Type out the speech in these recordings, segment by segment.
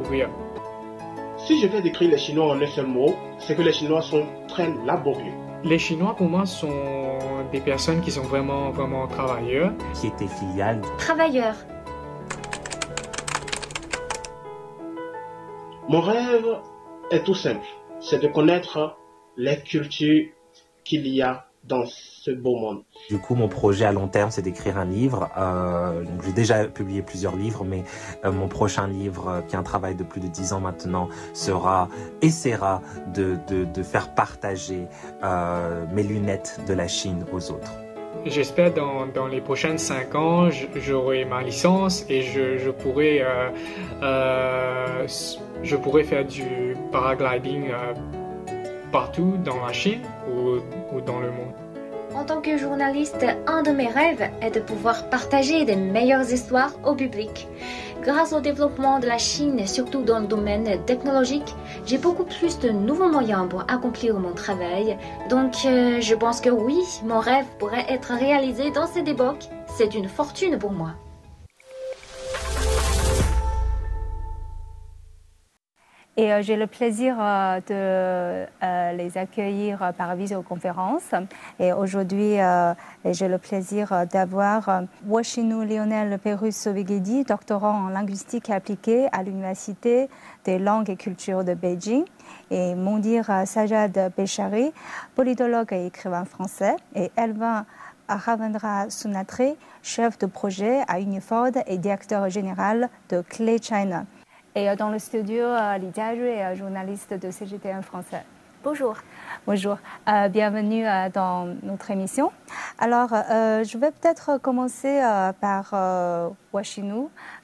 découvrir. Si je vais décrire les Chinois en un seul mot, c'est que les Chinois sont très laborieux. Les Chinois, pour moi, sont des personnes qui sont vraiment, vraiment travailleurs. Qui était filiale. Travailleurs. Mon rêve est tout simple, c'est de connaître les cultures qu'il y a dans ce beau monde. Du coup, mon projet à long terme, c'est d'écrire un livre. Donc j'ai déjà publié plusieurs livres, mais mon prochain livre, qui est un travail de plus de 10 ans maintenant, essaiera de faire partager mes lunettes de la Chine aux autres. J'espère dans les prochaines 5 ans, j'aurai ma licence et je pourrai faire du paragliding partout dans la Chine ou dans le monde. En tant que journaliste, un de mes rêves est de pouvoir partager des meilleures histoires au public. Grâce au développement de la Chine, surtout dans le domaine technologique, j'ai beaucoup plus de nouveaux moyens pour accomplir mon travail. Donc, je pense que oui, mon rêve pourrait être réalisé dans cette époque. C'est une fortune pour moi. Et j'ai le plaisir de les accueillir par visioconférence. Et aujourd'hui, j'ai le plaisir d'avoir Woshinu Lionel Perus-Soveghedi, doctorant en linguistique appliquée à l'Université des langues et cultures de Beijing, et Mondir Sajad Beshari, politologue et écrivain français, et Elvin Ravindra Sunatre, chef de projet à Uniford et directeur général de Clay China. Et dans le studio, Li Jiarui, journaliste de CGTN français. Bonjour. Bonjour, bienvenue dans notre émission. Alors, je vais peut-être commencer par Woshinu.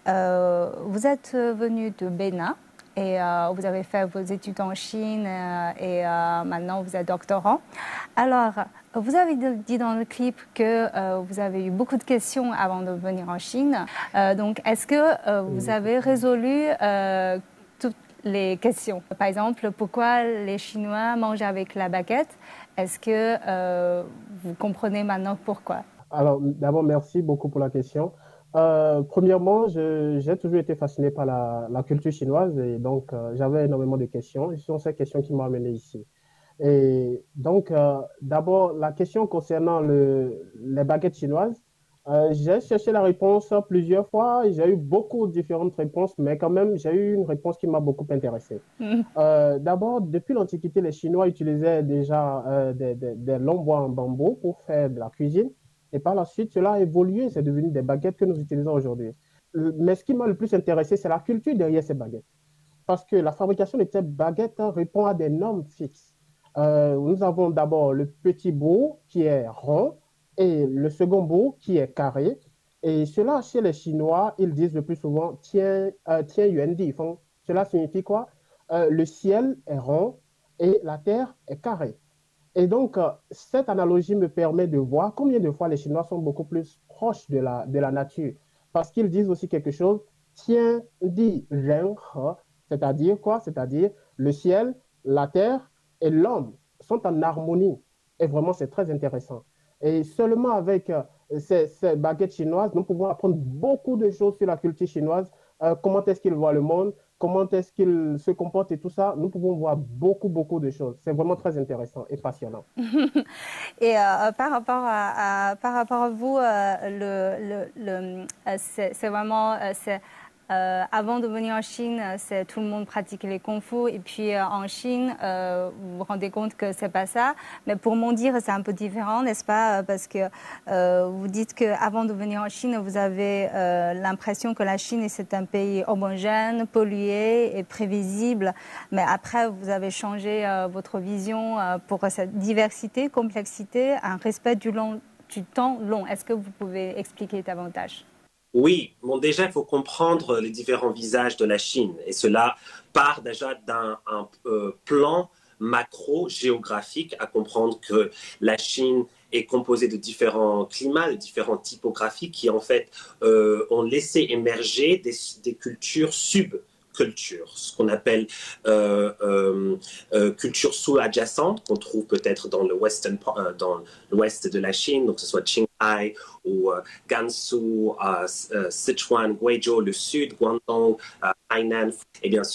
Vous êtes venu de Bénin et vous avez fait vos études en Chine et maintenant vous êtes doctorant. Alors, vous avez dit dans le clip que vous avez eu beaucoup de questions avant de venir en Chine. Donc, est-ce que vous avez résolu toutes les questions? Par exemple, pourquoi les Chinois mangent avec la baguette? Est-ce que vous comprenez maintenant pourquoi? Alors, d'abord, merci beaucoup pour la question. Premièrement, j'ai toujours été fasciné par la culture chinoise et donc j'avais énormément de questions. Et ce sont ces questions qui m'ont amené ici. Et donc, d'abord, la question concernant les baguettes chinoises, j'ai cherché la réponse plusieurs fois. J'ai eu beaucoup de différentes réponses, mais quand même, j'ai eu une réponse qui m'a beaucoup intéressé. D'abord, depuis l'Antiquité, les Chinois utilisaient déjà des longs bois en bambou pour faire de la cuisine. Et par la suite, cela a évolué, c'est devenu des baguettes que nous utilisons aujourd'hui. Mais ce qui m'a le plus intéressé, c'est la culture derrière ces baguettes. Parce que la fabrication de ces baguettes répond à des normes fixes. Nous avons d'abord le petit bout qui est rond et le second bout qui est carré. Et cela, chez les Chinois, ils disent le plus souvent tian yuan di feng. Cela signifie quoi? Le ciel est rond et la terre est carrée. Et donc, cette analogie me permet de voir combien de fois les Chinois sont beaucoup plus proches de la nature. Parce qu'ils disent aussi quelque chose, tian di ren he, c'est-à-dire quoi? C'est-à-dire le ciel, la terre et l'homme sont en harmonie. Et vraiment, c'est très intéressant. Et seulement avec ces baguettes chinoises, nous pouvons apprendre beaucoup de choses sur la culture chinoise, comment est-ce qu'ils voient le monde, comment est-ce qu'ils se comportent et tout ça. Nous pouvons voir beaucoup, beaucoup de choses. C'est vraiment très intéressant et passionnant. Et par rapport à vous, c'est vraiment... avant de venir en Chine, tout le monde pratique les kung-fu. Et puis en Chine, vous vous rendez compte que c'est pas ça. Mais pour Mondir, c'est un peu différent, n'est-ce pas? Parce que vous dites qu'avant de venir en Chine, vous avez l'impression que la Chine, c'est un pays homogène, pollué et prévisible. Mais après, vous avez changé votre vision pour cette diversité, complexité, un respect du temps long. Est-ce que vous pouvez expliquer davantage? Oui, bon, déjà, il faut comprendre les différents visages de la Chine. Et cela part déjà d'un plan macro-géographique à comprendre que la Chine est composée de différents climats, de différentes typographies qui, en fait, ont laissé émerger des cultures subcultures, ce qu'on appelle culture sous-adjacente, qu'on trouve peut-être dans dans l'ouest de la Chine, donc que ce soit Qinghai ou Gansu, Sichuan, Guizhou, le sud, Guangdong, Hainan, et bien sûr